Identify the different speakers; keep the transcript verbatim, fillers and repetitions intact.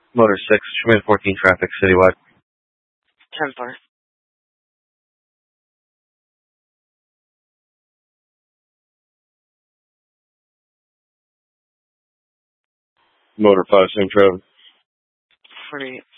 Speaker 1: Motor six, Sherman fourteen traffic, citywide.
Speaker 2: ten four.
Speaker 1: Motor five, same traffic.
Speaker 2: forty-eight.